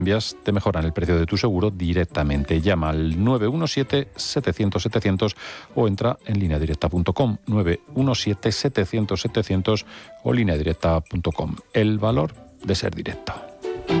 te mejoran el precio de tu seguro directamente. Llama al 917-700-700 o entra en lineadirecta.com, 917-700-700 o lineadirecta.com. El valor de ser directo.